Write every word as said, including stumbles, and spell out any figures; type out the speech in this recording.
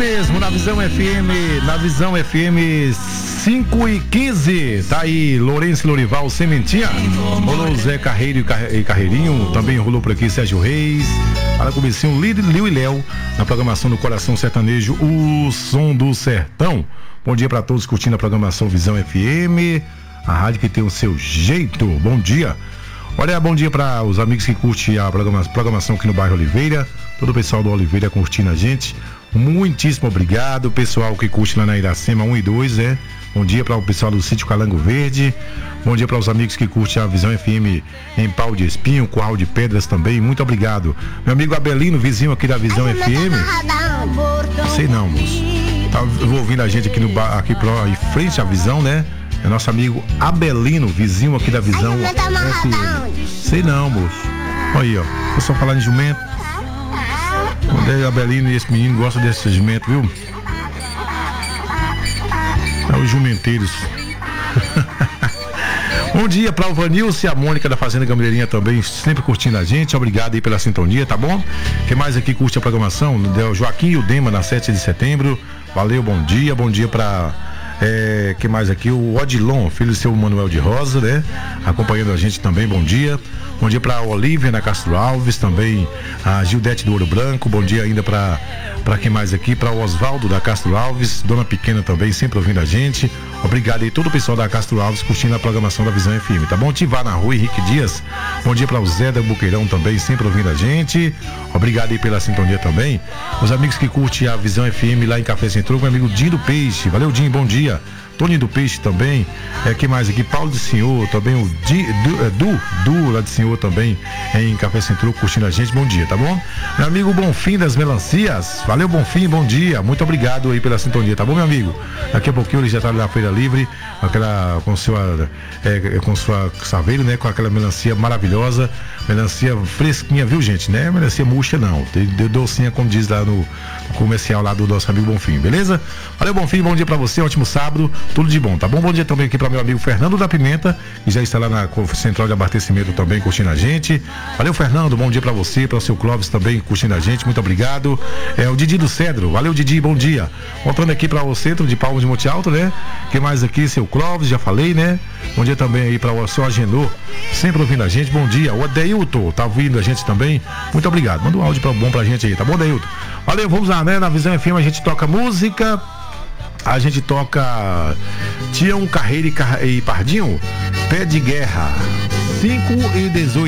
mesmo, na Visão F M, na Visão F M cinco e quinze. Tá aí Lourenço Lorival, Sementinha. Rolou Zé Carreiro e Carreirinho. Também rolou por aqui Sérgio Reis. Para comecinho, Liu e Léo. Na programação do Coração Sertanejo, o Som do Sertão. Bom dia para todos curtindo a programação Visão F M. A rádio que tem o seu jeito. Bom dia. Olha, bom dia para os amigos que curtem a programação aqui no bairro Oliveira. Todo o pessoal do Oliveira curtindo a gente. Muitíssimo obrigado. O pessoal que curte lá na Iracema um e dois, né? Bom dia para o pessoal do Sítio Calango Verde. Bom dia para os amigos que curtem a Visão F M em Pau de Espinho, Curral de Pedras também. Muito obrigado. Meu amigo Abelino, vizinho aqui da Visão F M. Sei não, moço. Tá ouvindo a gente aqui, no, aqui pra, em frente à Visão, né? É nosso amigo Abelino, vizinho aqui da Visão F M. Sei não, moço. Olha aí, ó. Vou só falar em jumento. O Abelino e esse menino gostam desse jumento, viu? É os jumenteiros. Bom dia para o Vanilson e a Mônica da Fazenda Gamleirinha também, sempre curtindo a gente. Obrigado aí pela sintonia, tá bom? Quem mais aqui curte a programação? O Joaquim e o Dema na sete de setembro. Valeu, bom dia. Bom dia para... É, que mais aqui? O Odilon, filho do seu Manuel de Rosa, né? Acompanhando a gente também, bom dia. Bom dia para a Olívia na Castro Alves, também a Gildete do Ouro Branco. Bom dia ainda para para quem mais aqui? Para o Osvaldo da Castro Alves, Dona Pequena também, sempre ouvindo a gente. Obrigado aí, todo o pessoal da Castro Alves curtindo a programação da Visão F M, tá bom? Tivar na Rua, Henrique Dias. Bom dia para o Zé da Buqueirão também, sempre ouvindo a gente. Obrigado aí pela sintonia também. Os amigos que curtem a Visão F M lá em Café Centro, meu amigo Dinho do Peixe. Valeu, Dinho, bom dia. Toninho do Peixe também, é, que mais aqui? Paulo de Senhor, também o Di, Du, é, Du, Du lá de Senhor também, é, em Café Centro, curtindo a gente, bom dia, tá bom? Meu amigo Bonfim das Melancias, valeu Bonfim, bom dia, muito obrigado aí pela sintonia, tá bom, meu amigo? Daqui a pouquinho ele já tá na Feira Livre, com aquela, com sua, é, com sua saveiro, né, com aquela melancia maravilhosa, melancia fresquinha, viu, gente, né? Melancia murcha não, deu docinha, como diz lá no comercial lá do nosso amigo Bonfim, beleza? Valeu Bonfim, bom dia pra você, ótimo sábado, tudo de bom, tá bom? Bom dia também aqui para meu amigo Fernando da Pimenta, que já está lá na central de abastecimento também curtindo a gente. Valeu, Fernando, bom dia para você, para o seu Clóvis também curtindo a gente, muito obrigado. É o Didi do Cedro, valeu Didi, bom dia. Voltando aqui para o centro de Palmas de Monte Alto, né? Quem mais aqui? Seu Clóvis, já falei, né? Bom dia também aí para o seu Agenor, sempre ouvindo a gente, bom dia. O Adeilton, tá ouvindo a gente também, muito obrigado. Manda um áudio pra, bom pra gente aí, tá bom, Adeilton? Valeu, vamos lá, né? Na Visão F M a gente toca música. A gente toca Tião Carreiro e Pardinho, Pé de Guerra, cinco e dezoito.